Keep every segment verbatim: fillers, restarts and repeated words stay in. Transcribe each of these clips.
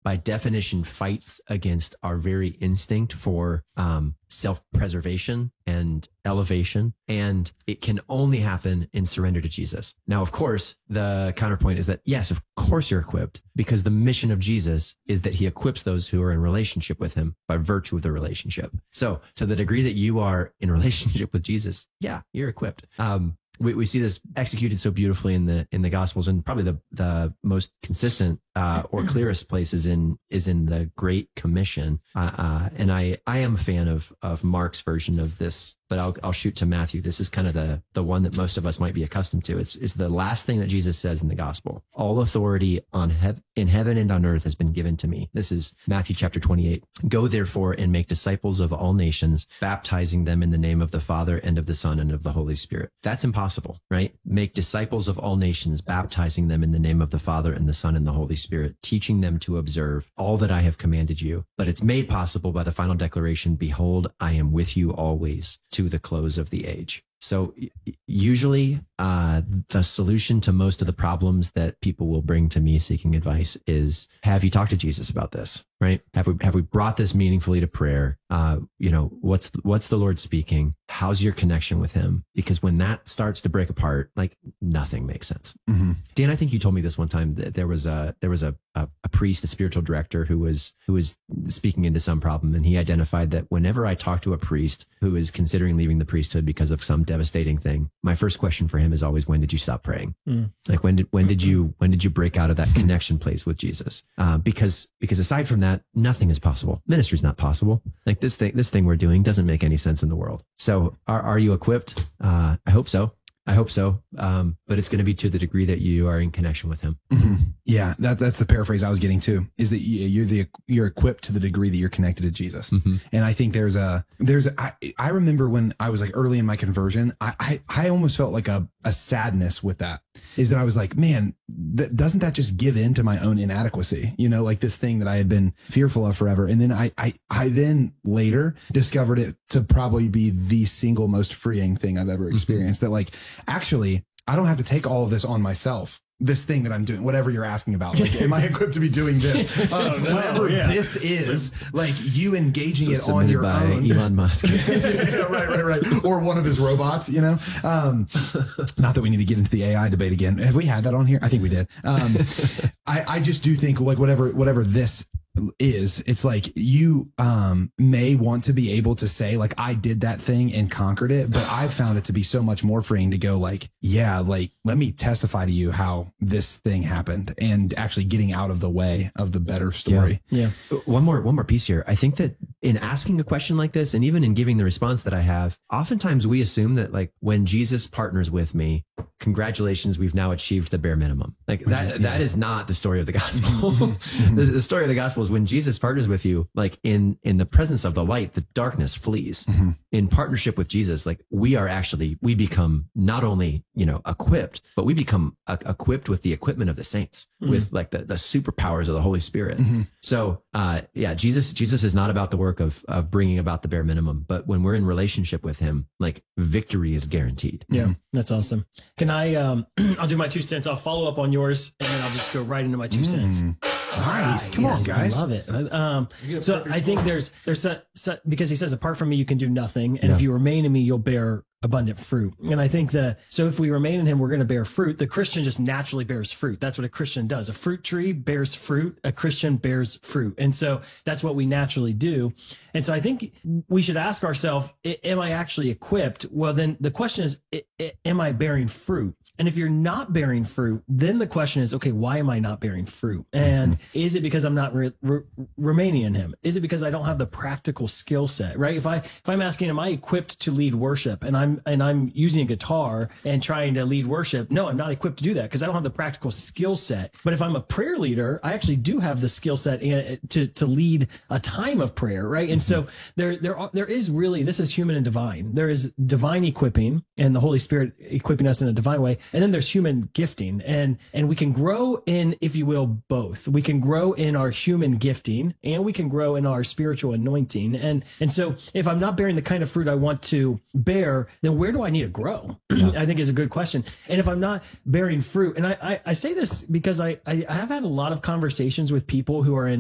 by definition fights against our very instinct for um, self-preservation and elevation. And it can only happen in surrender to Jesus. Now, of course, the counterpoint is that, yes, of course you're equipped, because the mission of Jesus is that he equips those who are in relationship with him by virtue of the relationship. So to the degree that you are in relationship with Jesus, yeah, you're equipped. Um, We, we see this executed so beautifully in the in the Gospels, and probably the the most consistent uh, or clearest place is in is in the Great Commission. Uh, uh, and I I am a fan of of Mark's version of this, but I'll I'll shoot to Matthew. This is kind of the the one that most of us might be accustomed to. It's it's the last thing that Jesus says in the Gospel. All authority on hev- in heaven and on earth has been given to me. This is Matthew chapter twenty-eight. Go therefore and make disciples of all nations, baptizing them in the name of the Father and of the Son and of the Holy Spirit. That's impossible. Possible, right? Make disciples of all nations, baptizing them in the name of the Father and the Son and the Holy Spirit, teaching them to observe all that I have commanded you. But it's made possible by the final declaration, behold, I am with you always to the close of the age. So usually uh, the solution to most of the problems that people will bring to me seeking advice is, have you talked to Jesus about this, right? Have we have we brought this meaningfully to prayer? Uh, you know, what's what's the Lord speaking? How's your connection with him? Because when that starts to break apart, like nothing makes sense. Mm-hmm. Dan, I think you told me this one time that there was a there was a, a a priest, a spiritual director who was who was speaking into some problem, and he identified that whenever I talk to a priest who is considering leaving the priesthood because of some devastating thing, my first question for him is always, when did you stop praying? Mm. Like when did when did you when did you break out of that connection place with Jesus? Uh, because because aside from that, nothing is possible. Ministry is not possible. Like this thing this thing we're doing doesn't make any sense in the world. So are are you equipped? Uh, I hope so. I hope so. Um, but it's going to be to the degree that you are in connection with him. Mm-hmm. Yeah, that, that's the paraphrase I was getting to, is that you're the you're equipped to the degree that you're connected to Jesus. Mm-hmm. And I think there's a there's a, I, I remember when I was like early in my conversion, I I, I almost felt like a, a sadness with that, is that I was like, man, th- doesn't that just give in to my own inadequacy? You know, like this thing that I had been fearful of forever. And then I I I then later discovered it to probably be the single most freeing thing I've ever experienced. Mm-hmm. That like, actually, I don't have to take all of this on myself. This thing that I'm doing, whatever you're asking about, like, am I equipped to be doing this? Uh, no, whatever yeah. this is, so, like you engaging so it on your by own. Elon Musk. Yeah, right, right, right. Or one of his robots, you know? Um, not that we need to get into the A I debate again. Have we had that on here? I think we did. Um, I, I just do think like whatever, whatever this is, it's like you um may want to be able to say like, I did that thing and conquered it, but I've found it to be so much more freeing to go like, yeah, like let me testify to you how this thing happened, and actually getting out of the way of the better story. Yeah. yeah. One more one more piece here. I think that in asking a question like this, and even in giving the response that I have, oftentimes we assume that like when Jesus partners with me, congratulations, we've now achieved the bare minimum. Like that yeah. that is not the story of the gospel. Mm-hmm. the, the story of the gospel is when Jesus partners with you, like in in the presence of the light, the darkness flees. Mm-hmm. In partnership with Jesus, like we are actually, we become not only, you know, equipped, but we become uh, equipped with the equipment of the saints, mm-hmm. with like the, the superpowers of the Holy Spirit. Mm-hmm. So uh, yeah, Jesus Jesus is not about the work of of bringing about the bare minimum, but when we're in relationship with him, like victory is guaranteed. Yeah, mm-hmm. That's awesome. Can I, um, I'll do my two cents. I'll follow up on yours, and then I'll just go right into my two mm. cents. Nice. Come yes, on, guys. I love it. Um, so I think there's, there's, a, so, because he says, apart from me, you can do nothing. And yeah. if you remain in me, you'll bear abundant fruit. And I think that, so if we remain in him, we're going to bear fruit. The Christian just naturally bears fruit. That's what a Christian does. A fruit tree bears fruit. A Christian bears fruit. And so that's what we naturally do. And so I think we should ask ourselves, am I actually equipped? Well, then the question is, am I bearing fruit? And if you're not bearing fruit, then the question is, okay, why am I not bearing fruit? And mm-hmm. is it because I'm not re- re- remaining in him? Is it because I don't have the practical skill set, right? If I, if I'm asking, am I equipped to lead worship, and I'm, and I'm using a guitar and trying to lead worship? No, I'm not equipped to do that because I don't have the practical skill set. But if I'm a prayer leader, I actually do have the skill set to, to lead a time of prayer, right? And mm-hmm. so there, there, are, there is really, this is human and divine. There is divine equipping and the Holy Spirit equipping us in a divine way. And then there's human gifting, and, and we can grow in, if you will, both. We can grow in our human gifting and we can grow in our spiritual anointing. And, and so if I'm not bearing the kind of fruit I want to bear, then where do I need to grow? Yeah. I think is a good question. And if I'm not bearing fruit, and I, I, I say this because I, I have had a lot of conversations with people who are in like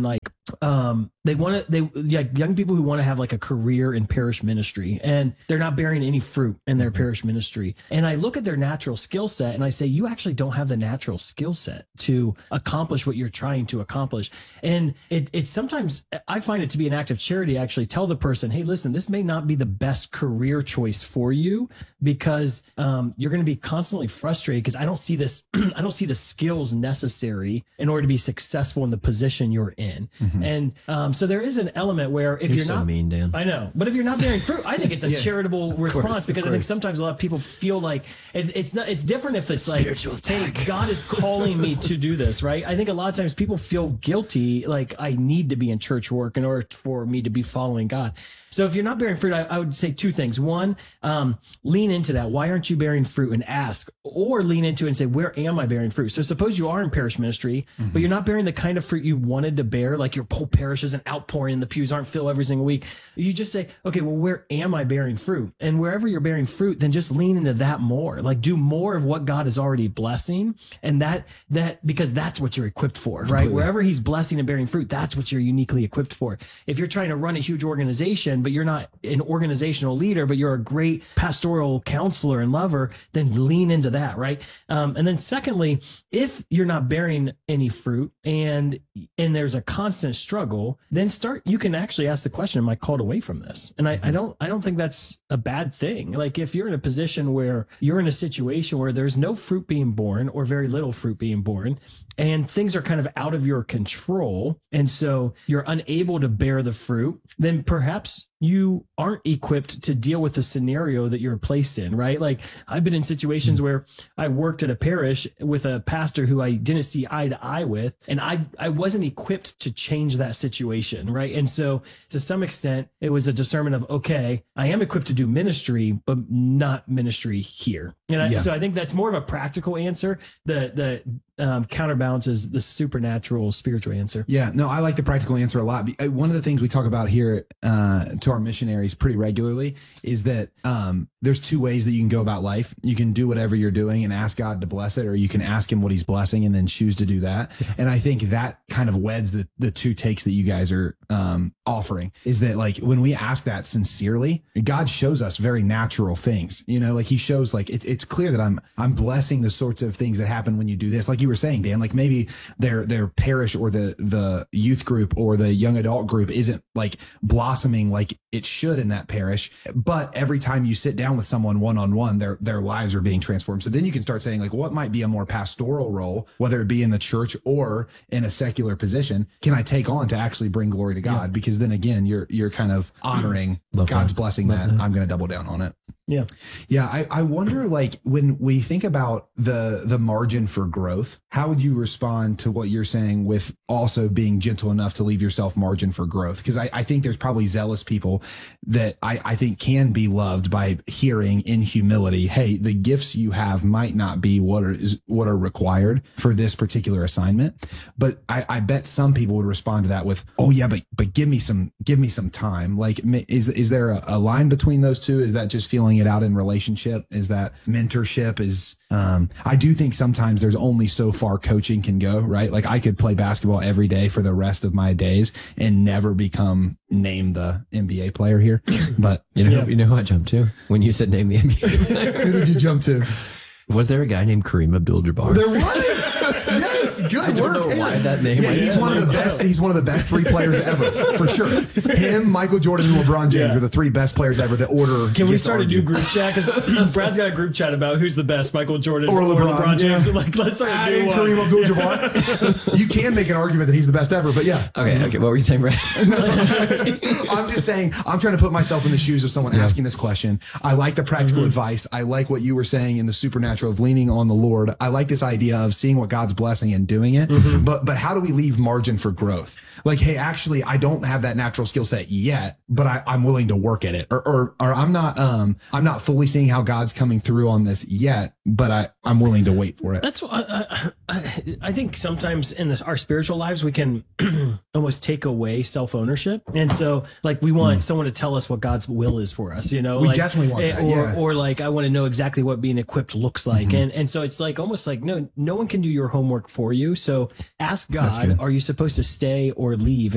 um, they want to, they, yeah, young people who want to have like a career in parish ministry, and they're not bearing any fruit in their parish ministry. And I look at their natural skill set and I say, you actually don't have the natural skill set to accomplish what you're trying to accomplish. And it, it's sometimes, I find it to be an act of charity, actually tell the person, hey, listen, this may not be the best career choice for you, because um, you're going to be constantly frustrated because I don't see this, I don't see the skills necessary in order to be successful in the position you're in. Mm-hmm. And um, so there is an element where if you're, you're so not, mean, Dan. I know, but if you're not bearing fruit, I think it's a yeah, charitable response, course, because I think sometimes a lot of people feel like it's, it's not, it's different if it's like, hey, God is calling me to do this, right? I think a lot of times people feel guilty, like I need to be in church work in order for me to be following God. So if you're not bearing fruit, I, I would say two things. One, um, lean into that. Why aren't you bearing fruit? And ask, or lean into it and say, where am I bearing fruit? So suppose you are in parish ministry, mm-hmm. but you're not bearing the kind of fruit you wanted to bear, like your whole parish isn't outpouring and the pews aren't filled every single week. You just say, okay, well, where am I bearing fruit? And wherever you're bearing fruit, then just lean into that more. Like do more of what God is already blessing. And that, that, because that's what you're equipped for, right? Completely. Wherever he's blessing and bearing fruit, that's what you're uniquely equipped for. If you're trying to run a huge organization, but you're not an organizational leader, but you're a great pastoral counselor and lover, then lean into that, right? Um, and then secondly, if you're not bearing any fruit and and there's a constant struggle, then start, you can actually ask the question, am I called away from this? And I, I don't I don't think that's a bad thing. Like if you're in a position where you're in a situation where there's no fruit being born or very little fruit being born, and things are kind of out of your control, and so you're unable to bear the fruit, then perhaps you aren't equipped to deal with the scenario that you're placed in, right? Like I've been in situations where I worked at a parish with a pastor who I didn't see eye to eye with, and I I wasn't equipped to change that situation, right? And so to some extent, it was a discernment of, okay, I am equipped to do ministry, but not ministry here. And I, yeah. so I think that's more of a practical answer. The the Um, counterbalances the supernatural spiritual answer. Yeah, no, I like the practical answer a lot. One of the things we talk about here uh, to our missionaries pretty regularly is that um, there's two ways that you can go about life. You can do whatever you're doing and ask God to bless it, or you can ask him what he's blessing and then choose to do that. Yeah. And I think that kind of weds the, the two takes that you guys are um, offering, is that like when we ask that sincerely, God shows us very natural things. You know, like he shows like it, it's clear that I'm I'm blessing the sorts of things that happen when you do this. Like you were saying, Dan, like maybe their their parish or the the youth group or the young adult group isn't like blossoming like it should in that parish, but every time you sit down with someone one on one, their their lives are being transformed. So then you can start saying like, what might be a more pastoral role, whether it be in the church or in a secular position, can I take on to actually bring glory to God? Yeah. Because then again, you're you're kind of honoring Love God's that. blessing Love that. that. I'm going to double down on it. Yeah. Yeah. I, I wonder, like, when we think about the the margin for growth, how would you respond to what you're saying with also being gentle enough to leave yourself margin for growth? Because I, I think there's probably zealous people that I, I think can be loved by hearing in humility, hey, the gifts you have might not be what are, is, what are required for this particular assignment. But I, I bet some people would respond to that with, oh yeah, but but give me some give me some time. Like, is is there a, a line between those two? Is that just feeling it out in relationship? Is that mentorship? Is um I do think sometimes there's only so far coaching can go, right? Like I could play basketball every day for the rest of my days and never become name the N B A player here. But you know, yeah. you know who I jumped to when you said name the N B A player? Who did you jump to? Was there a guy named Kareem Abdul-Jabbar? There was. Yes, good I work. don't know why that name. Yeah, he's one of the best. He's one of the best three players ever, for sure. Him, Michael Jordan, and LeBron James yeah. are the three best players ever. The order. Can we start a new group chat? Because Brad's got a group chat about who's the best, Michael Jordan or LeBron, or LeBron James. Yeah. Like, let's start Add a new in one. Kareem Abdul-Jabbar. You can make an argument that he's the best ever, but yeah. Okay, okay. What were you saying, Brad? I'm just saying. I'm trying to put myself in the shoes of someone yeah. asking this question. I like the practical mm-hmm. advice. I like what you were saying in the supernatural of leaning on the Lord. I like this idea of seeing what God's blessing and doing it. Mm-hmm. But but how do we leave margin for growth? Like, hey, actually, I don't have that natural skill set yet, but I, I'm willing to work at it. Or, or or I'm not um I'm not fully seeing how God's coming through on this yet, but I I'm willing to wait for it. That's what I, I, I think sometimes in this our spiritual lives we can almost take away self ownership, and so like we want mm. someone to tell us what God's will is for us. You know, we like, definitely want that. Or yeah. or like I want to know exactly what being equipped looks like, mm-hmm. and and so it's like almost like no no one can do your homework for you. So ask God, are you supposed to stay or leave?